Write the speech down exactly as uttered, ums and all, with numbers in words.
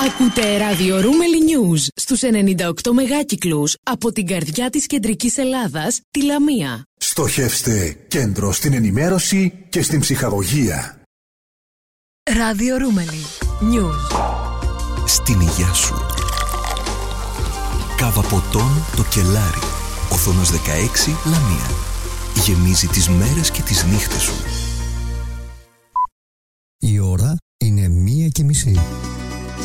Ακούτε ράδιο Ρούμελι News στους ενενήντα οκτώ μεγάκυκλους από την καρδιά της κεντρικής Ελλάδας, τη Λαμία. Στοχεύστε κέντρο στην ενημέρωση και στην ψυχαγωγία. Ράδιο Ρούμελι News. Στην υγειά σου. Κάβα ποτών το Κελάρι. Οθόνος δεκαέξι, Λαμία. Γεμίζει τις μέρες και τις νύχτες σου. Η ώρα είναι μία και μισή.